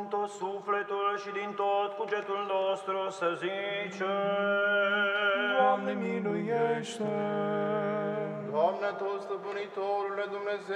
tot sufletul și din tot cugetul nostru să zicem: Doamne, miluiește! Doamne, Tu, stăpânitorule Dumnezeu,